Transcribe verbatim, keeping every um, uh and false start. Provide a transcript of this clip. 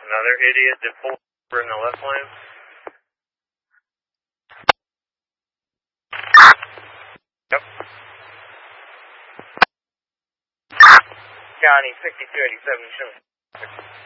Another idiot that pulled over in the left lane. Yep. County sixty-two eighty-seven, show.